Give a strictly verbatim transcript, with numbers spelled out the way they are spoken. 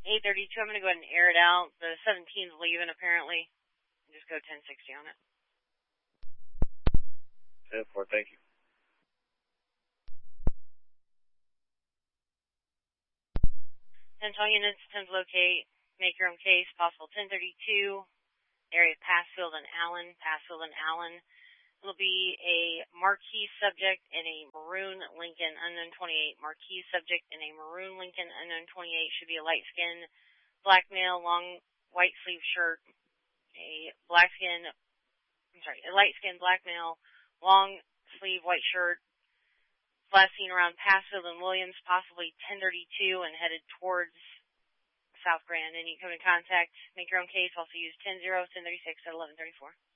eight thirty-two, I'm going to go ahead and air it out. The seventeen's leaving, apparently. Just go ten sixty on it. ten four, thank you. ten twelve units, attempt to locate, make your own case, possible ten thirty-two, area Passfield and Allen, Passfield and Allen. It'll be a marquee subject in a maroon Lincoln unknown twenty-eight. Marquee subject in a maroon Lincoln unknown twenty-eight should be a light skin, black male, long white sleeve shirt, a black skin, I'm sorry, a light skin black male, long sleeve white shirt. Last seen around Passfield and Williams, possibly ten thirty-two and headed towards South Grand. And you come in contact, make your own case. Also use ten zero, ten thirty-six at eleven thirty-four.